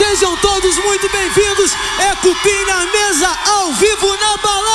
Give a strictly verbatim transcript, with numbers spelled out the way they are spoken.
Sejam todos muito bem-vindos. É Cupim na mesa, ao vivo na balada.